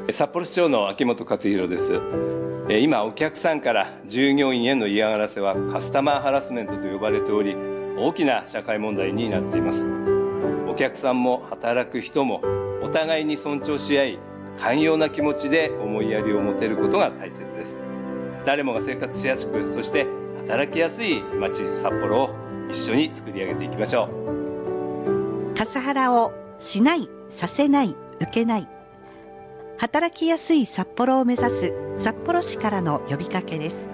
札幌市長の秋元克弘です。今、お客さんから従業員への嫌がらせはカスタマーハラスメントと呼ばれており、大きな社会問題になっています。お客さんも働く人もお互いに尊重し合い、寛容な気持ちで思いやりを持てることが大切です。誰もが生活しやすく、そして働きやすい街札幌を一緒に作り上げていきましょう。 カスハラをしない、させない、受けない。働きやすい札幌を目指す札幌市からの呼びかけです。